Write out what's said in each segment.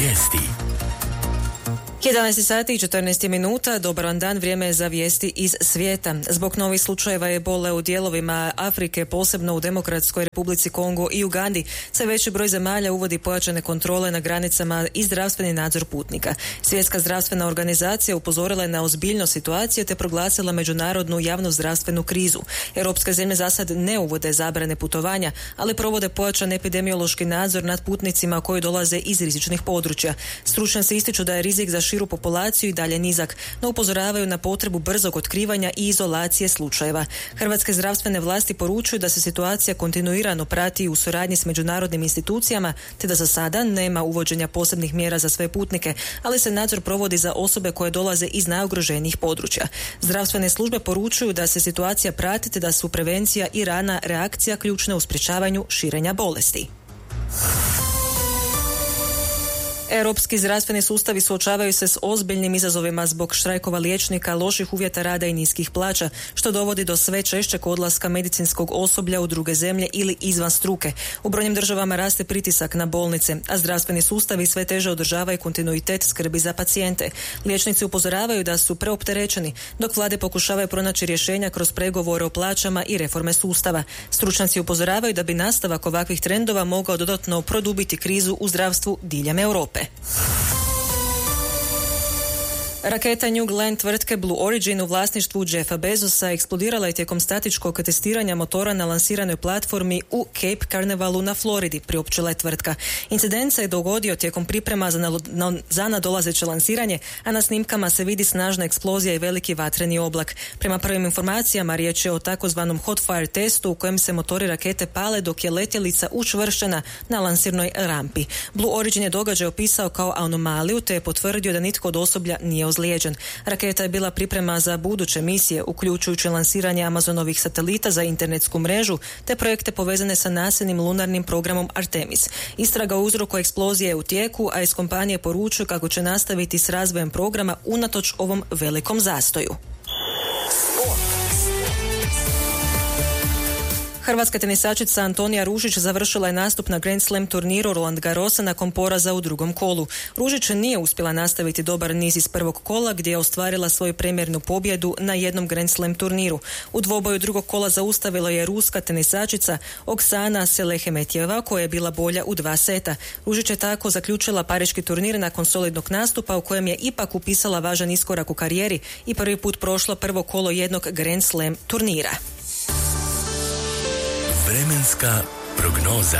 Vijesti. 11 sati i 14 minuta, dobar vam dan, vrijeme je za vijesti iz svijeta. Zbog novih slučajeva ebole u dijelovima Afrike, posebno u Demokratskoj Republici Kongo i Ugandi, sve veći broj zemalja uvodi pojačane kontrole na granicama i zdravstveni nadzor putnika. Svjetska zdravstvena organizacija upozorila je na ozbiljnost situacije te proglasila međunarodnu javnozdravstvenu krizu. Europske zemlje za sad ne uvode zabrane putovanja, ali provode pojačan epidemiološki nadzor nad putnicima koji dolaze iz rizičnih područja. Stručnjaci ističu da je rizik za širu populaciju i dalje nizak, no upozoravaju na potrebu brzog otkrivanja i izolacije slučajeva. Hrvatske zdravstvene vlasti poručuju da se situacija kontinuirano prati u suradnji s međunarodnim institucijama, te da za sada nema uvođenja posebnih mjera za sve putnike, ali se nadzor provodi za osobe koje dolaze iz najugroženijih područja. Zdravstvene službe poručuju da se situacija prati te da su prevencija i rana reakcija ključne u sprječavanju širenja bolesti. Europski zdravstveni sustavi suočavaju se s ozbiljnim izazovima zbog štrajkova liječnika, loših uvjeta rada i niskih plaća, što dovodi do sve češćeg odlaska medicinskog osoblja u druge zemlje ili izvan struke. U brojnim državama raste pritisak na bolnice, a zdravstveni sustavi sve teže održavaju kontinuitet skrbi za pacijente. Liječnici upozoravaju da su preopterećeni, dok vlade pokušavaju pronaći rješenja kroz pregovore o plaćama i reforme sustava. Stručnjaci upozoravaju da bi nastavak ovakvih trendova mogao dodatno produbiti krizu u zdravstvu diljem Europe. Raketa New Glenn tvrtke Blue Origin u vlasništvu Jeffa Bezosa eksplodirala je tijekom statičkog testiranja motora na lansiranoj platformi u Cape Carnevalu na Floridi, priopćila je tvrtka. Incident se je dogodio tijekom priprema za nadolazeće lansiranje, a na snimkama se vidi snažna eksplozija i veliki vatreni oblak. Prema prvim informacijama riječ je o takozvanom hot fire testu u kojem se motori rakete pale dok je letjelica učvršćena na lansirnoj rampi. Blue Origin je događaj opisao kao anomaliju te je potvrdio da nitko od osoblja nije ozlijeđen. Raketa je bila priprema za buduće misije, uključujući lansiranje Amazonovih satelita za internetsku mrežu te projekte povezane sa nasljednim lunarnim programom Artemis. Istraga o uzroku eksplozije je u tijeku, a iz kompanije poručuju kako će nastaviti s razvojem programa unatoč ovom velikom zastoju. Hrvatska tenisačica Antonija Ružić završila je nastup na Grand Slam turniru Roland Garrosa nakon poraza u drugom kolu. Ružić nije uspjela nastaviti dobar niz iz prvog kola gdje je ostvarila svoju premijernu pobjedu na jednom Grand Slam turniru. U dvoboju drugog kola zaustavila je ruska tenisačica Oksana Selehemetjeva koja je bila bolja u 2 seta. Ružić je tako zaključila pariški turnir nakon solidnog nastupa u kojem je ipak upisala važan iskorak u karijeri i prvi put prošla prvo kolo jednog Grand Slam turnira. Vremenska prognoza.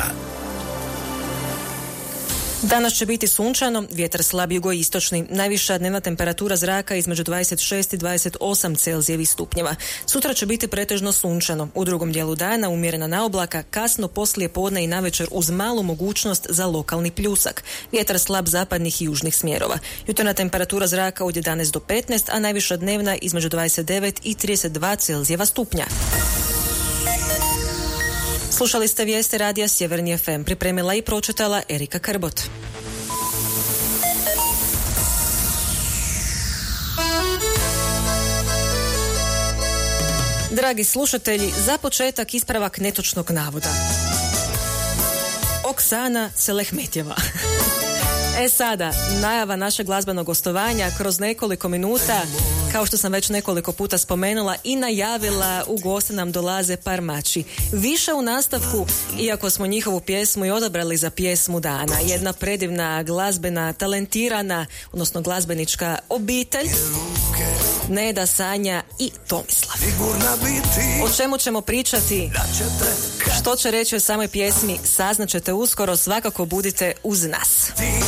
Danas će biti sunčano, vjetar slab jugoistočni, najviša dnevna temperatura zraka između 26 i 28 Celzijevih stupnjeva. Sutra će biti pretežno sunčano, u drugom dijelu dana umjerena naoblaka, kasno poslije podne i navečer uz malu mogućnost za lokalni pljusak. Vjetar slab zapadnih i južnih smjerova. Jutarnja temperatura zraka od 11 do 15, a najviša dnevna između 29 i 32 Celzijeva stupnja. Slušali ste vijesti radija Sjeverni FM, pripremila i pročitala Erika Krbot. Dragi slušatelji, za početak ispravak netočnog navoda. Oksana Selehmetjeva. Sada, najava našeg glazbenog gostovanja kroz nekoliko minuta, kao što sam već nekoliko puta spomenula i najavila, u goste nam dolaze Parmači. Više u nastavku, iako smo njihovu pjesmu i odabrali za pjesmu dana. Jedna predivna, glazbena, talentirana, odnosno glazbenička obitelj. Neda, Sanja i Tomislav. O čemu ćemo pričati? Što će reći o samoj pjesmi? Saznaćete uskoro, svakako budite uz nas.